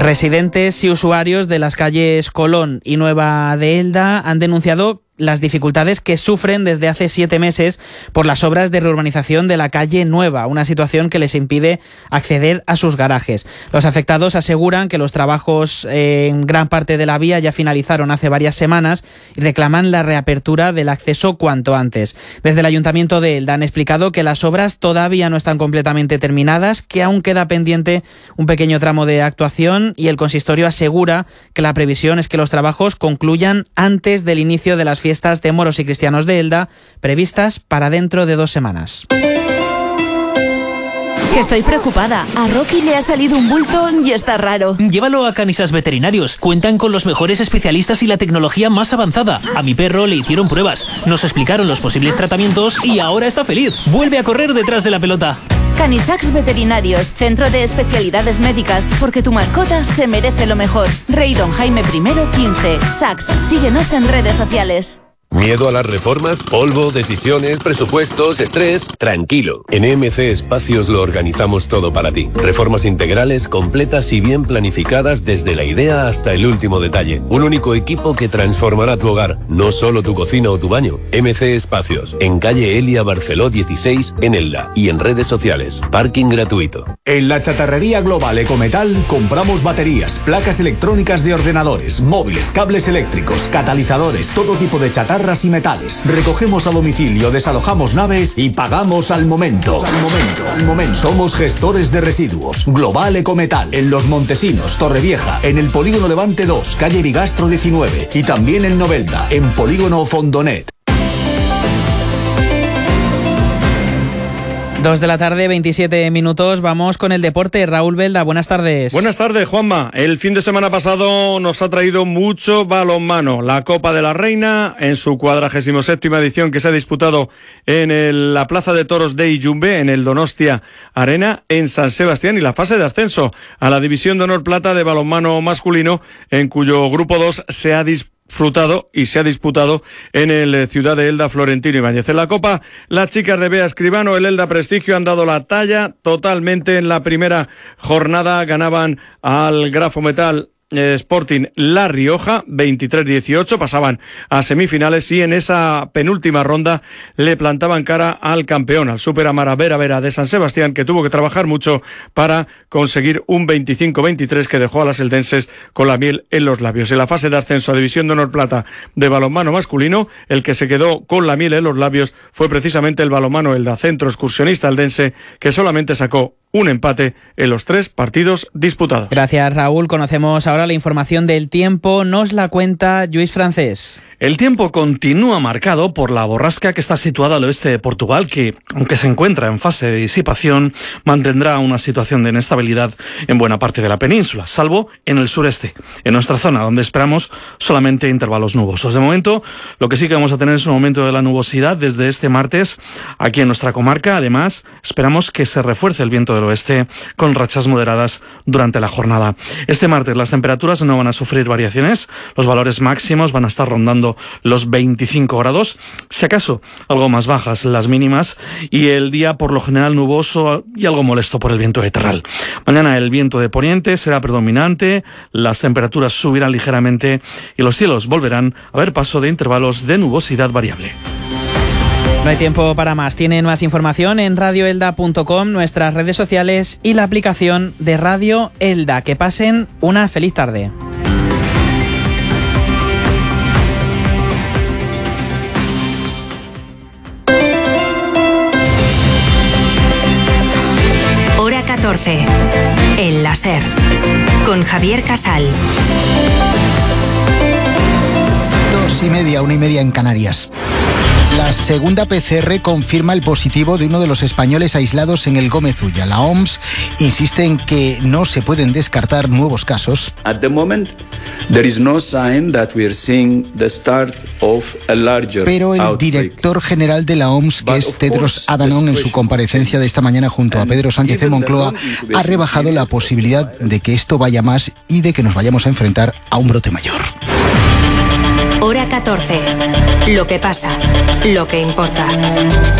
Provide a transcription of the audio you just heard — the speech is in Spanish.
Residentes y usuarios de las calles Colón y Nueva de Elda han denunciado las dificultades que sufren desde hace 7 meses por las obras de reurbanización de la calle Nueva, una situación que les impide acceder a sus garajes. Los afectados aseguran que los trabajos en gran parte de la vía ya finalizaron hace varias semanas y reclaman la reapertura del acceso cuanto antes. Desde el Ayuntamiento de Elda han explicado que las obras todavía no están completamente terminadas, que aún queda pendiente un pequeño tramo de actuación y el consistorio asegura que la previsión es que los trabajos concluyan antes del inicio de las fiestas de moros y cristianos de Elda, previstas para dentro de 2 semanas. Que estoy preocupada. A Rocky le ha salido un bulto y está raro. Llévalo a Canisacs Veterinarios. Cuentan con los mejores especialistas y la tecnología más avanzada. A mi perro le hicieron pruebas, nos explicaron los posibles tratamientos y ahora está feliz. Vuelve a correr detrás de la pelota. Canisacs Veterinarios, centro de especialidades médicas, porque tu mascota se merece lo mejor. Rey Don Jaime I, 15. Sacs, síguenos en redes sociales. ¿Miedo a las reformas? ¿Polvo, decisiones, presupuestos, estrés? Tranquilo. En EMC Espacios lo organizamos todo para ti. Reformas integrales, completas y bien planificadas desde la idea hasta el último detalle. Un único equipo que transformará tu hogar, no solo tu cocina o tu baño. EMC Espacios, en calle Elia Barceló 16, en Elda y en redes sociales. Parking gratuito. En la chatarrería global Ecometal compramos baterías, placas electrónicas de ordenadores, móviles, cables eléctricos, catalizadores, todo tipo de chatarra y metales. Recogemos a domicilio, desalojamos naves y pagamos al momento. Al momento. Somos gestores de residuos. Global Ecometal, en Los Montesinos, Torrevieja, en el Polígono Levante 2, calle Bigastro 19 y también en Novelda, en Polígono Fondonet. 2 de la tarde, 27 minutos. Vamos con el deporte. Raúl Belda, buenas tardes. Buenas tardes, Juanma. El fin de semana pasado nos ha traído mucho balonmano. La Copa de la Reina, en su 47ª edición, que se ha disputado en la Plaza de Toros de Iyumbe, en el Donostia Arena, en San Sebastián, y la fase de ascenso a la División de Honor Plata de balonmano masculino, en cuyo grupo 2 se ha disfrutado y se ha disputado en el Ciudad de Elda Florentino Ibáñez. En la Copa, las chicas de Bea Escribano, el Elda Prestigio, han dado la talla totalmente en la primera jornada. Ganaban al Grafometal Sporting La Rioja 23-18, pasaban a semifinales y en esa penúltima ronda le plantaban cara al campeón, al Super Amara Vera Vera de San Sebastián, que tuvo que trabajar mucho para conseguir un 25-23 que dejó a las eldenses con la miel en los labios. En la fase de ascenso a División de Honor Plata de balonmano masculino, el que se quedó con la miel en los labios fue precisamente el balonmano Elda, centro excursionista eldense, que solamente sacó un empate en los 3 partidos disputados. Gracias, Raúl. Conocemos ahora la información del tiempo. Nos la cuenta Lluís Francés. El tiempo continúa marcado por la borrasca que está situada al oeste de Portugal, que, aunque se encuentra en fase de disipación, mantendrá una situación de inestabilidad en buena parte de la península, salvo en el sureste, en nuestra zona, donde esperamos solamente intervalos nubosos. De momento, lo que sí que vamos a tener es un aumento de la nubosidad desde este martes aquí en nuestra comarca. Además, esperamos que se refuerce el viento del oeste con rachas moderadas durante la jornada. Este martes las temperaturas no van a sufrir variaciones, los valores máximos van a estar rondando los 25 grados, si acaso algo más bajas las mínimas, y el día por lo general nuboso y algo molesto por el viento de terral. Mañana el viento de poniente será predominante, las temperaturas subirán ligeramente y los cielos volverán a ver paso de intervalos de nubosidad variable. No hay tiempo para más. Tienen más información en radioelda.com, nuestras redes sociales y la aplicación de Radio Elda. Que pasen una feliz tarde. Hora 14. El láser. Con Javier Casal. 2:30, 1:30 en Canarias. La segunda PCR confirma el positivo de uno de los españoles aislados en el Gómez Ulla. La OMS insiste en que no se pueden descartar nuevos casos. At the moment, there is no sign that we are seeing the start of a larger Pero el outbreak. director general de la OMS, que es Tedros Adhanom, en su comparecencia de esta mañana junto a Pedro Sánchez de Moncloa, ha rebajado la posibilidad de que esto vaya más y de que nos vayamos a enfrentar a un brote mayor. Hora 14. Lo que pasa, lo que importa.